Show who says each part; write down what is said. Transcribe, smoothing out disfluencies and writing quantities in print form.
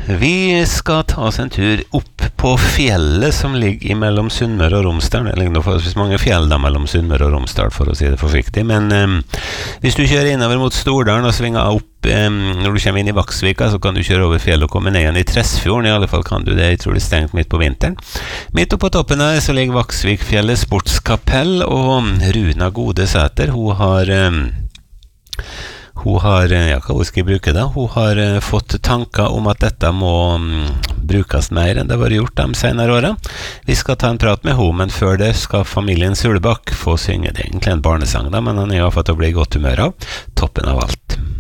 Speaker 1: Vi skal ta oss en tur opp på fjellet som ligger mellom Sunnmøre og Romsdal. Det ligger forholdsvis mange fjell da mellom Sunnmøre og Romsdal, for å si det forsiktig. Men hvis du kjører innover mot Stordalen og svinger opp når du kommer inn i Vaksvika, så kan du kjøre over fjellet og komme ned igjen i Tresfjorden. I alle fall kan du det. Jeg tror det er stengt midt på vinteren. Midt oppe på toppen her så ligger Vaksvikfjellet sportskapell, og Runa Godesæter, hun har, ja, hva skal jeg bruke da? Hun har fått tanker om at dette må brukes mer enn det var gjort de senere årene. Vi skal ta en prat med henne, men før det skal familien Sulebakk få synge. Det egentlig en barnesang da, men han er i hvert fall til å bli i godt humør av. Toppen av alt.